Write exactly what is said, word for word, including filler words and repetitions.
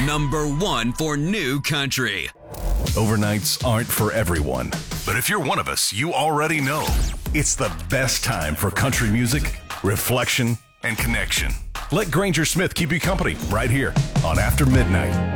number one for new country. Overnights aren't for everyone, but if you're one of us, you already know it's the best time for country music, reflection, and connection. Let Granger Smith keep you company right here on After Midnight.